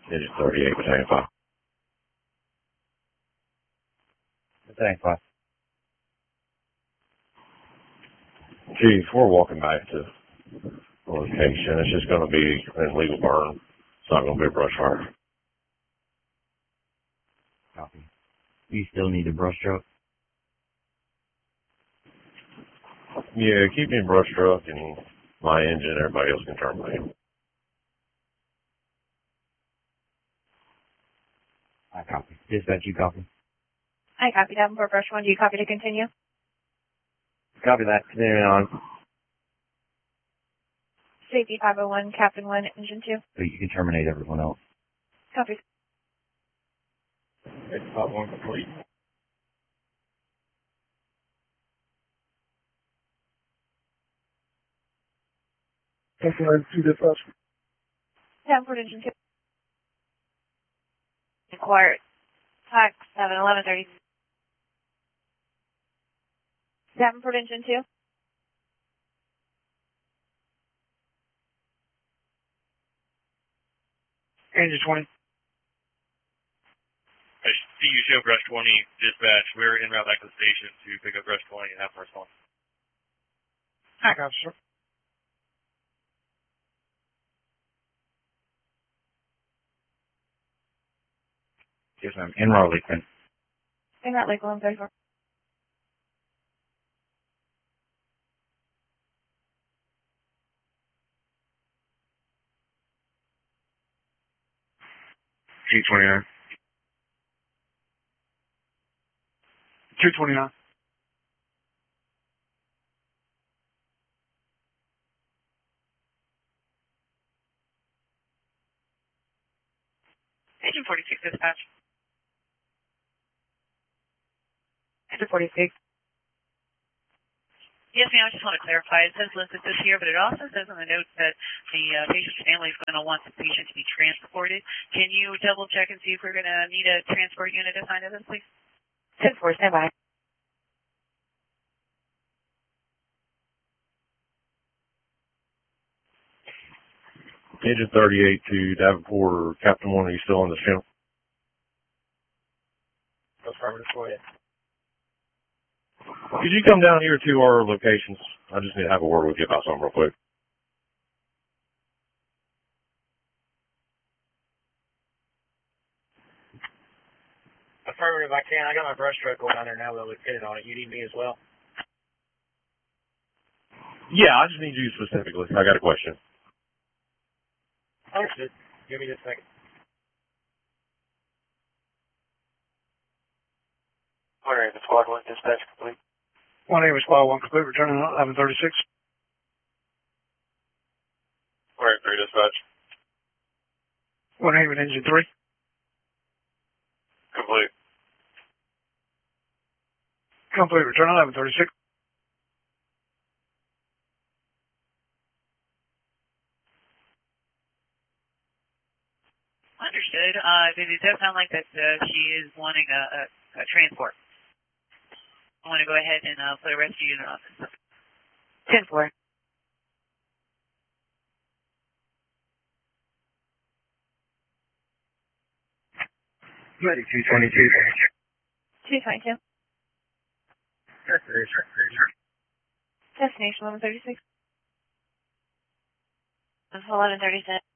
Engine 38, Battalion 5. Battalion 5. Chief, we're walking back to the location. It's just going to be an illegal burn. It's not going to be a brush fire. Copy. You still need a brush truck? Yeah, keep me in brush truck and my engine. Everybody else can terminate. I copy. Dispatch, you copy? I copy Davenport Brush 1. Do you copy to continue? Copy that. Continuing on. Safety 501, Captain 1, Engine 2. So you can terminate everyone else. Copy. It's top one complete. Definitely 2 dispatch. Davenport Engine 2. Inquired. Tax 7, 11:30. Davenport Engine 2. Engine 20. CU show Brush 20, dispatch. We're en route back to the station to pick up Brush 20 and have a response. I got you, sir. Yes, ma'am. En route, Lakeland. In route Lake 1134. G29. 229. Engine 46 dispatch. Engine 46. Yes, ma'am. I just want to clarify. It says listed this here, but it also says on the notes that the patient's family is going to want the patient to be transported. Can you double check and see if we're going to need a transport unit assigned to this, please? 10-4, stand by. Engine 38 to Davenport, Captain 1, are you still on the channel? Affirmative, go ahead. Could you come down here to our locations? I just need to have a word with you about something real quick. Affirmative, I can. I got my brush truck going down there now with a lieutenant on it. You need me as well? Yeah, I just need you specifically. I got a question. Understood. Give me just a second. Alright, the squad 1, dispatch complete. 1A was squad 1 complete, returning 1136. Alright, 3 dispatch. 1A with engine 3. Complete. Complete, return 1136. Understood. It does sound like that she is wanting a transport. I want to go ahead and put a rescue unit on this. 10-4. Ready, 222. 222. Destination 1136. 1136.